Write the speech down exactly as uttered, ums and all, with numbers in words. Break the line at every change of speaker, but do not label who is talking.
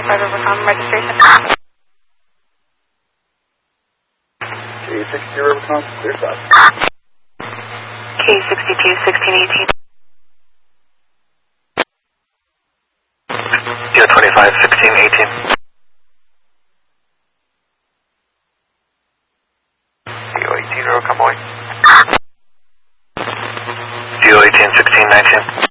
twenty-five Rivercom registration.
K sixty-two Rivercom, clear south.
K sixty-two, sixteen eighteen.
Kilo twenty-five, sixteen eighteen. Kilo eighteen Rivercom, boy. Kilo eighteen, sixteen nineteen.